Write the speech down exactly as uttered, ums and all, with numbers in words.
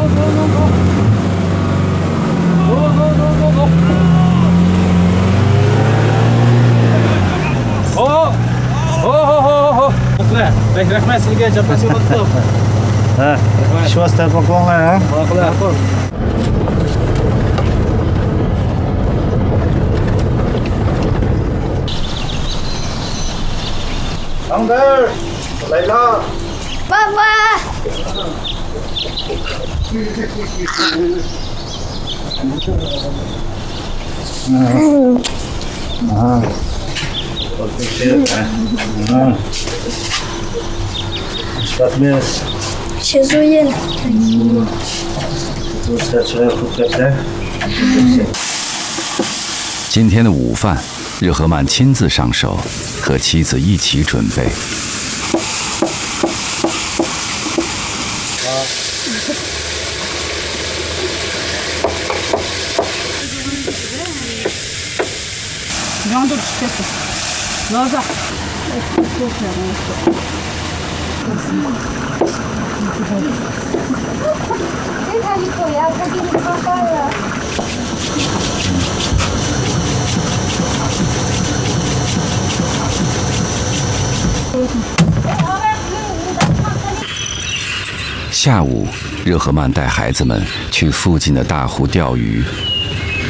Vai, vai começa a ligar já para cima do topo. É, deixa eu estar para com lá, hein? Vamos lá, pô. Ông đây, lấy lo. Ba ba. À. À. Start miss. 写作业呢。 今天的午饭，日和曼亲自上手，和妻子一起准备。 让都吃这个，老子。 下午，热和曼带孩子们去附近的大湖钓鱼。